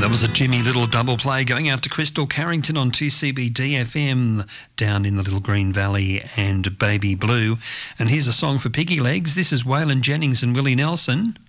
That was a Jimmy Little double play going out to Crystal Carrington on 2CBD FM down in the Little Green Valley and Baby Blue. And here's a song for Piggy Legs. This is Waylon Jennings and Willie Nelson.